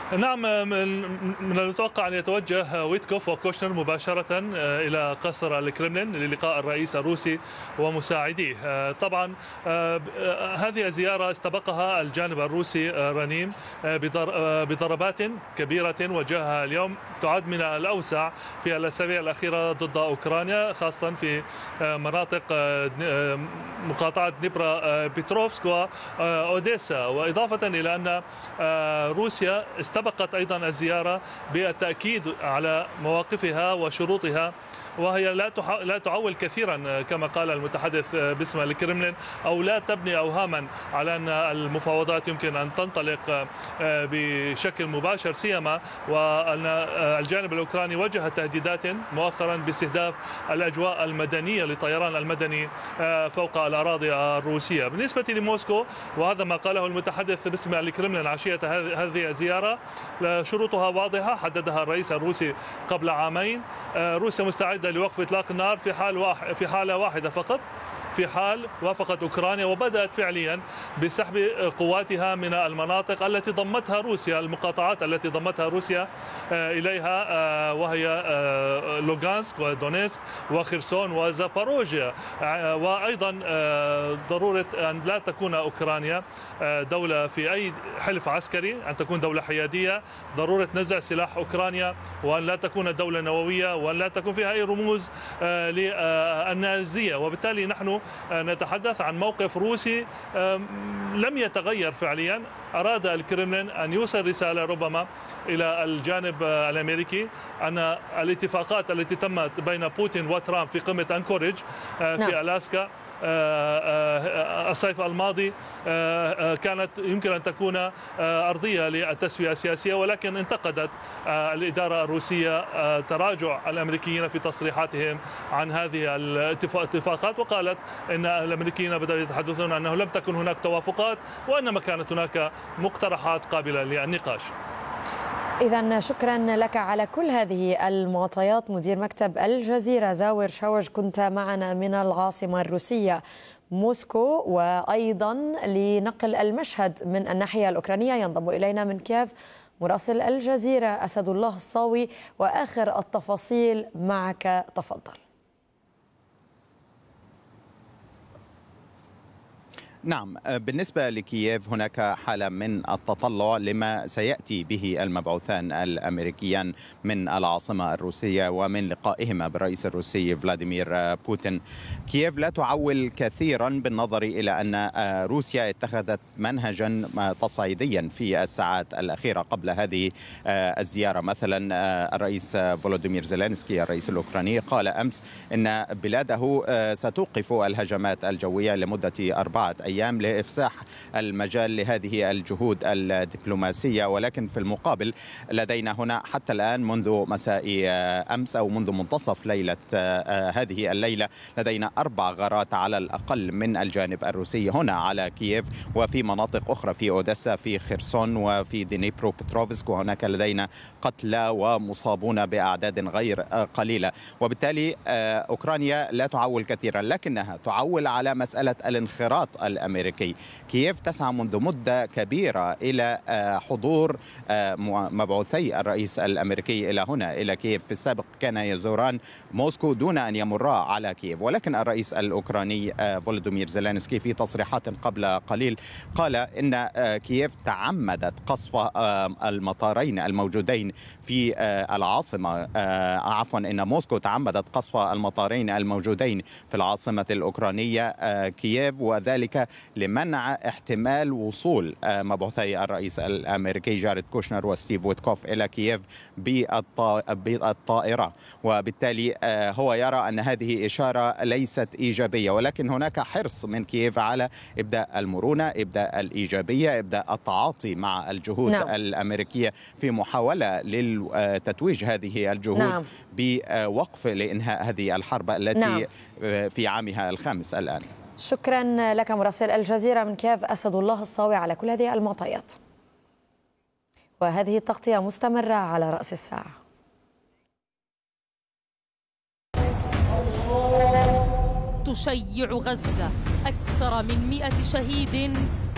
نعم، من المتوقع أن يتوجه ويتكوف وكوشنر مباشرة إلى قصر الكرملين للقاء الرئيس الروسي ومساعديه. طبعا هذه الزيارة استبقها الجانب الروسي رنيم بضربات كبيرة وجهها اليوم تعد من الأوسع في الأسابيع الأخيرة ضد أوكرانيا، خاصة في مناطق مقاطعة دنيبرا بيتروفسك وأوديسا، وإضافة إلى أن روسيا استبقت أيضا الزيارة بالتأكيد على مواقفها وشروطها، وهي لا تعول كثيرا كما قال المتحدث باسم الكرملين، أو لا تبني أوهاما على أن المفاوضات يمكن أن تنطلق بشكل مباشر، سيما وأن الجانب الأوكراني وجه تهديدات مؤخرا باستهداف الأجواء المدنية للطيران المدني فوق الأراضي الروسية. بالنسبة لموسكو، وهذا ما قاله المتحدث باسم الكرملين عشية هذه الزيارة، شروطها واضحة حددها الرئيس الروسي قبل عامين. روسيا مستعدة لوقف إطلاق النار في حالة واحدة فقط، في حال وافقت أوكرانيا وبدأت فعليا بسحب قواتها من المناطق التي ضمتها روسيا، المقاطعات التي ضمتها روسيا إليها، وهي لوغانسك ودونيتسك وخرسون وزاباروجيا. وأيضا ضرورة أن لا تكون أوكرانيا دولة في أي حلف عسكري، أن تكون دولة حيادية، ضرورة نزع سلاح أوكرانيا، وأن لا تكون دولة نووية، وأن لا تكون فيها أي رموز للنازية. وبالتالي نحن نتحدث عن موقف روسي لم يتغير فعليا. أراد الكرملين أن يوصل رسالة ربما إلى الجانب الأمريكي أن الاتفاقات التي تمت بين بوتين وترامب في قمة أنكوريج في ألاسكا الصيف الماضي كانت يمكن أن تكون أرضية للتسوية السياسية، ولكن انتقدت الإدارة الروسية تراجع الأمريكيين في تصريحاتهم عن هذه الاتفاقات، وقالت أن الأمريكيين بدأوا يتحدثون أنه لم تكن هناك توافقات، وإنما كانت هناك مقترحات قابلة للنقاش. إذن شكرا لك على كل هذه المعطيات مدير مكتب الجزيرة زاور شاوج، كنت معنا من العاصمة الروسية موسكو. وأيضا لنقل المشهد من الناحية الأوكرانية ينضم إلينا من كييف مراسل الجزيرة أسد الله الصاوي، وآخر التفاصيل معك، تفضل. نعم، بالنسبة لكييف هناك حالة من التطلع لما سيأتي به المبعوثان الأمريكيان من العاصمة الروسية ومن لقائهما بالرئيس الروسي فلاديمير بوتين. كييف لا تعول كثيرا بالنظر إلى أن روسيا اتخذت منهجا تصعيديا في الساعات الأخيرة قبل هذه الزيارة. مثلا الرئيس فولوديمير زيلينسكي الرئيس الأوكراني قال أمس أن بلاده ستوقف الهجمات الجوية لمدة 4 أيام لإفساح المجال لهذه الجهود الدبلوماسية، ولكن في المقابل لدينا هنا حتى الآن منذ مساء أمس أو منذ منتصف ليلة هذه الليلة لدينا 4 غارات على الأقل من الجانب الروسي هنا على كييف، وفي مناطق أخرى في أوديسا في خرسون وفي دنيبرو بتروفسك، وهناك لدينا قتلى ومصابون بأعداد غير قليلة. وبالتالي أوكرانيا لا تعول كثيرا، لكنها تعول على مسألة الانخراط الأمريكي. كييف تسعى منذ مدة كبيرة إلى حضور مبعوثي الرئيس الأمريكي إلى هنا إلى كييف. في السابق كان يزوران موسكو دون أن يمرا على كييف، ولكن الرئيس الأوكراني فولوديمير زيلينسكي في تصريحات قبل قليل قال إن كييف تعمدت قصف المطارين الموجودين في العاصمة، إن موسكو تعمدت قصف المطارين الموجودين في العاصمة الأوكرانية كييف، وذلك لمنع احتمال وصول مبعوثي الرئيس الأمريكي جاريد كوشنر وستيف ويتكوف إلى كييف بالطائرة. وبالتالي هو يرى أن هذه إشارة ليست إيجابية، ولكن هناك حرص من كييف على إبداء المرونة، إبداء الإيجابية، إبداء التعاطي مع الجهود الأمريكية في محاولة لتتويج هذه الجهود بوقف لإنهاء هذه الحرب التي في عامها الخامس الآن. شكرا لك مراسل الجزيرة من كييف أسد الله الصاوي على كل هذه المعطيات. وهذه التغطية مستمرة على رأس الساعة. تشيع غزة أكثر من 100 شهيد